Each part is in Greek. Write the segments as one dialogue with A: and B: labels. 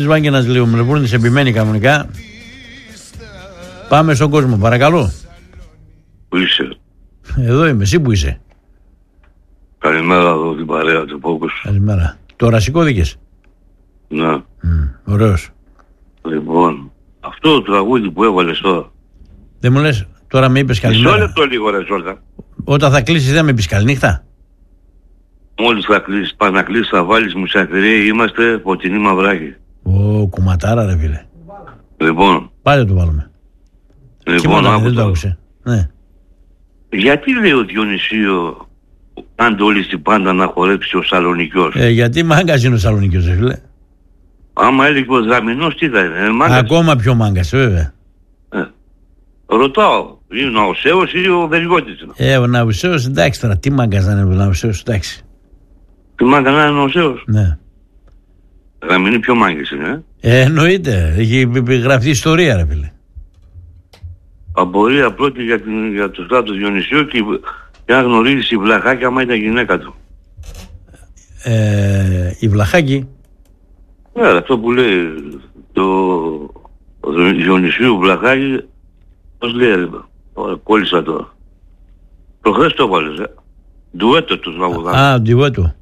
A: Βάγκενας λίγο Μελβούρνης επιμένει κανονικά. Πάμε στον κόσμο, παρακαλώ.
B: Πού είσαι?
A: Εδώ είμαι, εσύ που είσαι?
B: Καλημέρα εδώ την παρέα του Πόκους.
A: Καλημέρα. Το ρασικό δίκες?
B: Ναι.
A: Ωραίος.
B: Λοιπόν, αυτό το τραγούδι που έβαλες τώρα.
A: Δεν μου λες, τώρα με είπες καλημέρα.
B: Μισό λεπτό λίγο ρε Ζόρτα.
A: Όταν θα κλείσεις δεν με είπες καληνύχτα?
B: Μόλις θα κλείσεις, πας να κλείσεις, θα βάλεις μουσακυρία, είμαστε Φωτεινή Μαυράκη.
A: Ω, κουματάρα ρε φίλε.
B: Λοιπόν.
A: Πάλι το βάλουμε.
B: Λοιπόν,
A: δεν το άκουσε. Ναι.
B: Γιατί λέει ο Διονυσίου κάντε όλοι στην πάντα να χορέψει ο Σαλονικιός?
A: Γιατί μάγκας είναι ο Σαλονικιός ρε φίλε.
B: Άμα έλεγε ο Δαμινός τι θα είναι,
A: ακόμα πιο μάγκας βέβαια.
B: Ρωτάω, είναι ο Ναουσέος ή ο Βεργότης?
A: Ο Ναουσέος εντάξει τώρα, τι μάγκας να είναι ο Ναουσέος, εντάξει.
B: Τι μάγκα να είναι ο Ναουσέος?
A: Ναι.
B: Να μην είναι πιο μάγκες είναι,
A: εννοείται, έχει γραφτεί ιστορία ρε φίλε.
B: Απορία πρώτη για το στράτο Διονυσίου και αν γνωρίζεις η Βλαχάκη άμα ήταν γυναίκα του.
A: Η Βλαχάκη?
B: Ναι, αυτό που λέει το Διονυσίου Βλαχάκη, πώς λέει, κόλλησα τώρα. Προχθές το έβαλες, ντουέτο τους τραγουδάνε.
A: Ντουέτο.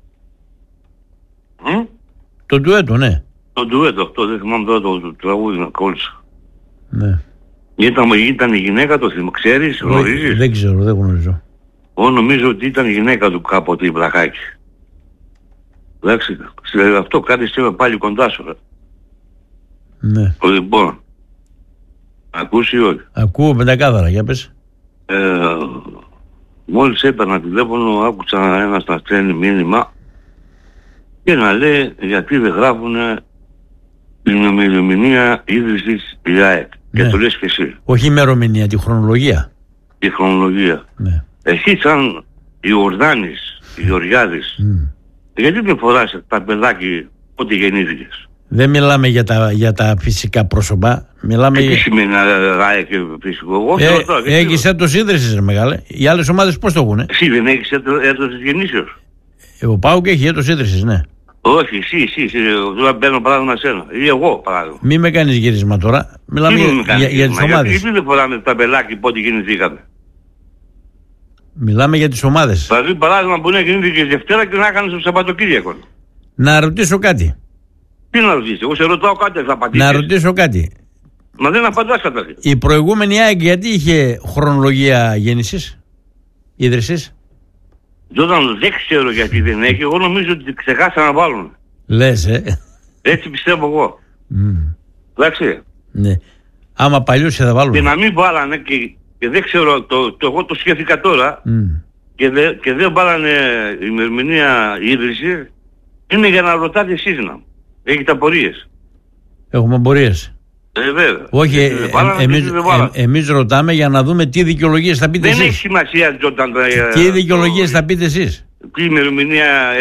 A: Το ντουέτο, ναι.
B: Το ντουέτο αυτό, δεν θυμάμαι τώρα το τραγούδι να κόλλησα.
A: Ναι.
B: Ήταν η γυναίκα του, ξέρεις, γνωρίζεις?
A: Δεν ξέρω, δεν γνωρίζω.
B: Εγώ νομίζω ότι ήταν η γυναίκα του κάποτε η Βλαχάκη. Εντάξει, αυτό κάτι στείλε πάλι κοντά σου.
A: Ναι.
B: Λοιπόν, ακούς ή όχι?
A: Ακούω πεντακάθαρα, για πες.
B: Μόλις έπαιρνα τηλέφωνο, άκουσα ένας να στέλνει μήνυμα και να λέει γιατί δεν γράφουνε την ημερομηνία ίδρυσης η ΑΕΚ.
A: Ναι.
B: Και το λες και εσύ.
A: Όχι ημερομηνία, τη χρονολογία.
B: Τη χρονολογία.
A: Ναι.
B: Εσύ σαν Ιορδάνης, Γεωργιάδης, γιατί δεν φοράς τα παιδάκι ό,τι γεννήθηκες?
A: Δεν μιλάμε για τα φυσικά πρόσωπα. Μιλάμε
B: τι σημαίνει ΑΕΚ και φυσικό?
A: Έχεις έτος ίδρυσης ρε μεγάλε. Οι άλλες ομάδες πώς το έχουνε?
B: Εσύ δεν έχεις έτος της γεννήσεως?
A: Ο ΠΑΟΚ έχει έτος ίδρυσης, ναι.
B: Όχι, εσύ, τώρα παίρνω παράδειγμα σένα. Ή εγώ παράδειγμα.
A: Μη με κάνεις γύρισμα τώρα. Μιλάμε για τις ομάδες.
B: Γιατί δεν φοράμε τα πελάκια πότε γεννηθήκαμε?
A: Μιλάμε για τις ομάδες.
B: Δηλαδή παράδειγμα που είναι γεννήθηκες Δευτέρα και να έκανες το Σαββατοκύριακο.
A: Να ρωτήσω κάτι.
B: Τι να ρωτήσεις? Εγώ σε ρωτάω κάτι, θα απαντήσεις.
A: Να ρωτήσω κάτι.
B: Μα δεν απαντάς καταρχήν.
A: Η προηγούμενη ΑΕΚ γιατί είχε χρονολογία γέννησης, ίδρυσης?
B: Όταν δεν ξέρω γιατί δεν έχει, εγώ νομίζω ότι ξεχάσαν να βάλουν.
A: Λες,
B: Έτσι πιστεύω εγώ. Εντάξει.
A: Ναι. Άμα παλιούς θα βάλουν.
B: Και να μην βάλανε και δεν ξέρω, εγώ το σκέφτηκα τώρα και δεν βάλανε ημερομηνία ίδρυση, είναι για να ρωτάτε εσείς να. Έχετε απορίες. Έχουμε
A: απορίες.
B: Βέβαια.
A: Όχι, εμείς ρωτάμε για να δούμε τι δικαιολογίες θα πείτε εσείς.
B: Δεν έχει σημασία, Τζόταν.
A: Τι δικαιολογίες θα πείτε εσείς.
B: Τι ημερομηνία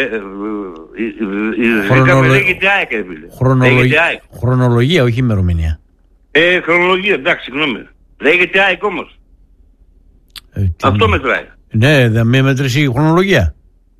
B: λέγεται ΑΕΚ.
A: Χρονολογία, όχι ημερομηνία.
B: Χρονολογία, εντάξει, συγγνώμη. Λέγεται ΑΕΚ όμως. Αυτό μετράει.
A: Ναι, δεν με μετρήσει η χρονολογία.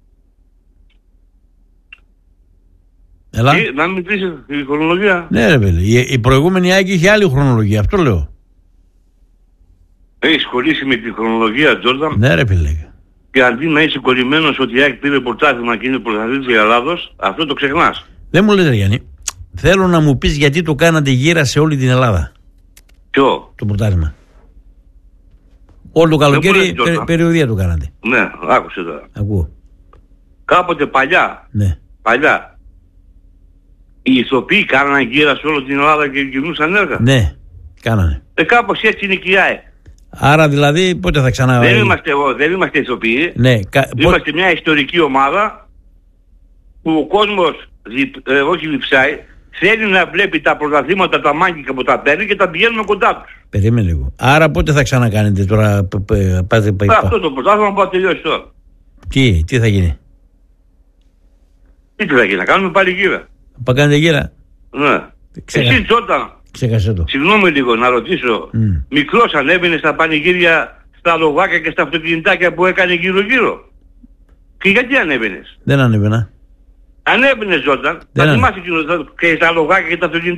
A: Έλα.
B: Να μην πεις η χρονολογία.
A: Ναι ρε παιδί, η προηγούμενη ΑΕΚ είχε άλλη χρονολογία, αυτό λέω.
B: Έχεις κολλήσει με τη χρονολογία, Τζόρνταν.
A: Ναι ρε φίλε.
B: Και αντί να είσαι κολλημένος ότι η ΑΕΚ πήρε πρωτάθλημα και είναι πρωταθλητής της Ελλάδος, αυτό το ξεχνάς.
A: Δεν μου λες ρε Γιάννη, θέλω να μου πεις γιατί το κάνατε γύρα σε όλη την Ελλάδα.
B: Ποιο?
A: Το πρωτάθλημα. Όλο το καλοκαίρι περιοδία το κάνατε.
B: Ναι, άκουσε τώρα.
A: Ακούω.
B: Κάποτε παλιά.
A: Ναι.
B: Παλιά. Οι ηθοποιοί κάνανε γύρα σε όλη την Ελλάδα και γυρνούσαν έργα.
A: Ναι, κάνανε.
B: Κάπως έτσι είναι και η ΑΕΚ.
A: Άρα δηλαδή πότε θα ξανά...
B: Δεν είμαστε ηθοποιοί.
A: Ναι,
B: είμαστε μια ιστορική ομάδα που ο κόσμος, όχι λειψάει, θέλει να βλέπει τα πρωταθλήματα, τα μάγκικα που τα παίρνει και τα πηγαίνουμε κοντά τους.
A: Περίμενε λίγο. Άρα πότε θα ξανακάνετε τώρα...
B: Αυτό το πρωτάθλημα που θα τελειώσει τώρα.
A: Τι θα γίνει?
B: Τι θα γίνει, να κάνουμε πάλι γύρα.
A: Θα κάνετε γύρα.
B: Ναι. Εσύ Τζόταν.
A: Ξέχασε το.
B: Συγγνώμη λίγο να ρωτήσω. Μικρός ανέβαινε στα πανηγύρια, στα λογάκια και στα αυτοκινητάκια που έκανε γύρω-γύρω. Και γιατί ανέβαινες?
A: Δεν ανέβαινα.
B: Αν έμπαινε Τζόρνταν, θα θυμάσαι και τα λογάκια και τα αυτοκίνητα.